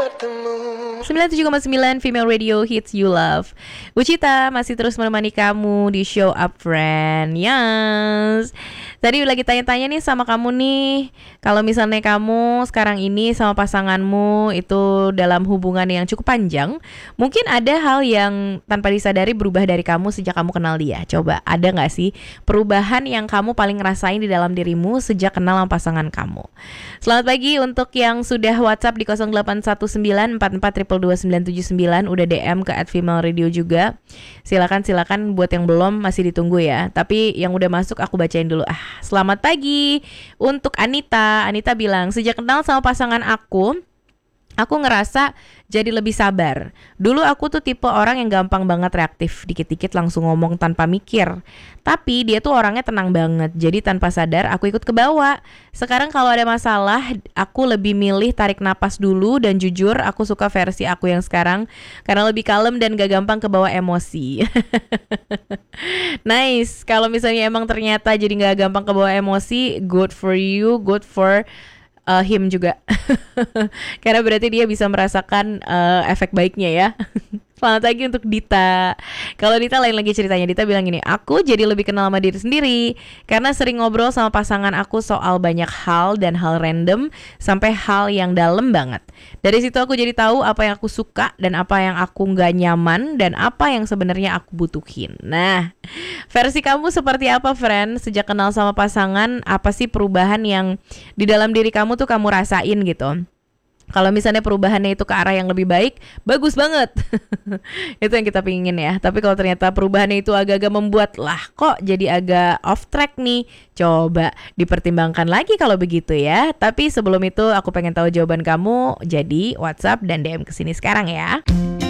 97,9 Female Radio Hits You Love. Ucita masih terus menemani kamu di Show Up Friend. Yes. Tadi lagi tanya-tanya nih sama kamu nih, kalau misalnya kamu sekarang ini sama pasanganmu itu dalam hubungan yang cukup panjang, mungkin ada hal yang tanpa disadari berubah dari kamu sejak kamu kenal dia. Coba, ada gak sih perubahan yang kamu paling ngerasain di dalam dirimu sejak kenal sama pasangan kamu? Selamat pagi untuk yang sudah WhatsApp di 0819442299, udah DM ke @femaleradio juga. Silakan buat yang belum masih ditunggu ya. Tapi yang udah masuk aku bacain dulu. Selamat pagi untuk Anita. Anita bilang, sejak kenal sama pasangan aku ngerasa jadi lebih sabar. Dulu aku tuh tipe orang yang gampang banget reaktif, dikit-dikit langsung ngomong tanpa mikir. Tapi dia tuh orangnya tenang banget, jadi tanpa sadar aku ikut ke bawah. Sekarang kalau ada masalah, aku lebih milih tarik napas dulu, dan jujur aku suka versi aku yang sekarang karena lebih kalem dan gak gampang kebawa emosi. Nice, kalau misalnya emang ternyata jadi gak gampang kebawa emosi, good for you, good for him juga. Karena berarti dia bisa merasakan efek baiknya ya. Selamat pagi untuk Dita. Kalau Dita lain lagi ceritanya. Dita bilang gini, aku jadi lebih kenal sama diri sendiri karena sering ngobrol sama pasangan aku soal banyak hal, dan hal random sampai hal yang dalam banget. Dari situ aku jadi tahu apa yang aku suka dan apa yang aku gak nyaman, dan apa yang sebenarnya aku butuhin. Nah, versi kamu seperti apa, friend? Sejak kenal sama pasangan, apa sih perubahan yang di dalam diri kamu tuh kamu rasain gitu? Kalau misalnya perubahannya itu ke arah yang lebih baik, bagus banget. Itu yang kita pingin ya. Tapi kalau ternyata perubahannya itu agak-agak membuat, lah kok jadi agak off track nih, coba dipertimbangkan lagi kalau begitu ya. Tapi sebelum itu aku pengen tahu jawaban kamu. Jadi WhatsApp dan DM kesini sekarang ya.